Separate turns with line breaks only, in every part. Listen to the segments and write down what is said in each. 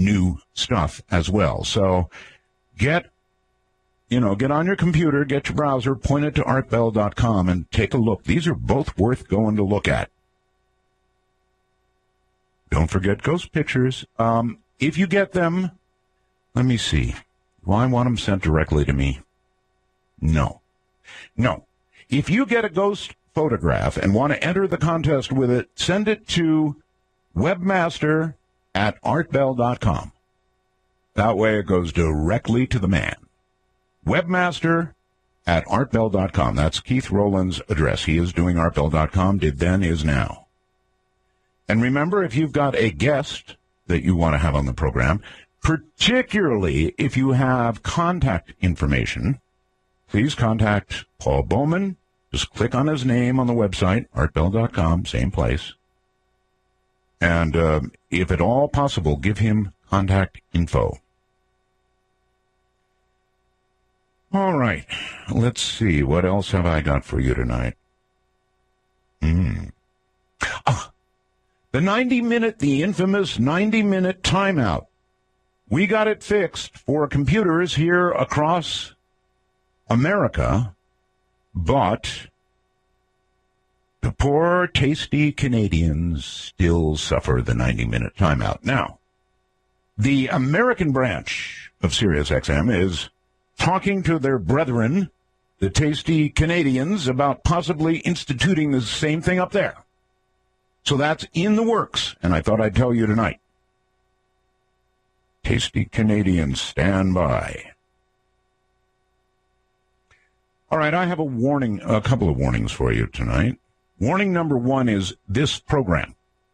new stuff as well. So get on your computer, get your browser, point it to artbell.com and take a look. These are both worth going to look at. Don't forget ghost pictures. If you get them, let me see. Do I want them sent directly to me? No. If you get a ghost photograph and want to enter the contest with it, send it to webmaster@artbell.com. That way it goes directly to the man. Webmaster@artbell.com. That's Keith Rowland's address. He is doing artbell.com, did then, is now. And remember, if you've got a guest that you want to have on the program, particularly if you have contact information, please contact Paul Bowman. Just click on his name on the website, artbell.com, same place. And if at all possible, give him contact info. All right. Let's see. What else have I got for you tonight? The infamous 90-minute timeout. We got it fixed for computers here across America, but the poor, tasty Canadians still suffer the 90-minute timeout. Now, the American branch of SiriusXM is talking to their brethren, the tasty Canadians, about possibly instituting the same thing up there. So that's in the works, and I thought I'd tell you tonight. Tasty Canadians, stand by. All right, I have a couple of warnings for you tonight. Warning number one is this program.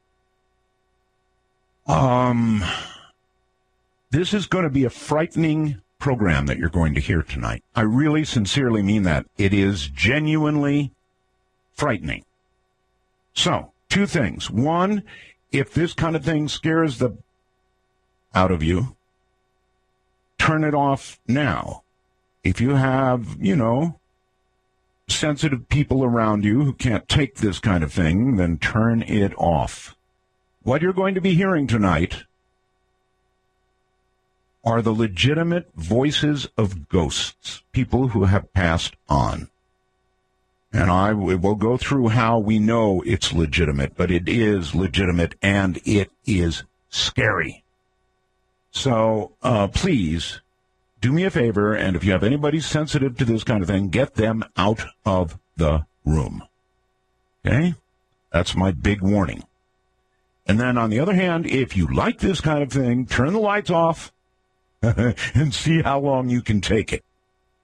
This is going to be a frightening program that you're going to hear tonight. I really sincerely mean that. It is genuinely frightening. So, two things. One, if this kind of thing scares the out of you, turn it off now. If you have, sensitive people around you who can't take this kind of thing, then turn it off. What you're going to be hearing tonight are the legitimate voices of ghosts, people who have passed on. And I will go through how we know it's legitimate, but it is legitimate and it is scary. So please do me a favor, and if you have anybody sensitive to this kind of thing, get them out of the room. Okay? That's my big warning. And then on the other hand, if you like this kind of thing, turn the lights off and see how long you can take it.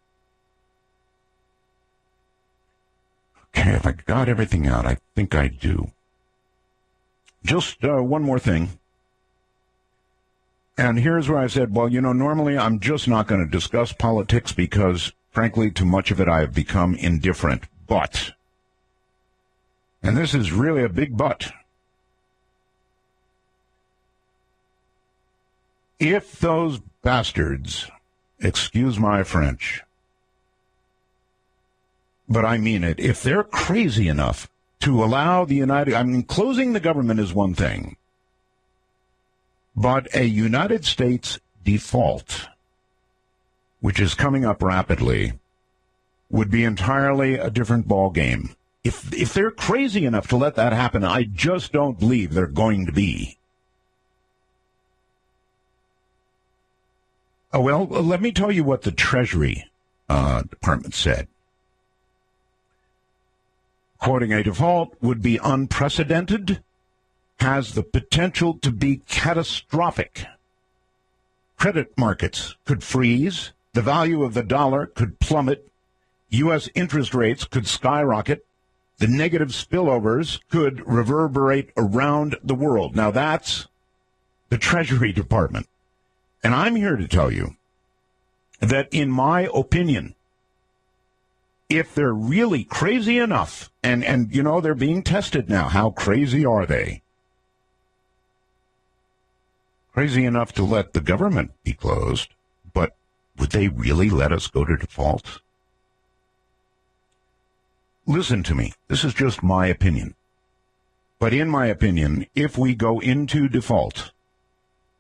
Okay, if I got everything out, I think I do. Just one more thing. And here's where I said, well, normally I'm just not going to discuss politics because, frankly, to much of it I have become indifferent. But, and this is really a big but, if those bastards, excuse my French, but I mean it, if they're crazy enough to allow closing the government is one thing, but a United States default, which is coming up rapidly, would be entirely a different ballgame. If they're crazy enough to let that happen, I just don't believe they're going to be. Oh, well, let me tell you what the Treasury Department said. Quoting, a default would be unprecedented, has the potential to be catastrophic. Credit markets could freeze, the value of the dollar could plummet, U.S. interest rates could skyrocket, the negative spillovers could reverberate around the world. Now that's the Treasury Department. And I'm here to tell you that in my opinion, if they're really crazy enough, and they're being tested now, how crazy are they? Crazy enough to let the government be closed, but would they really let us go to default? Listen to me. This is just my opinion. But in my opinion, if we go into default,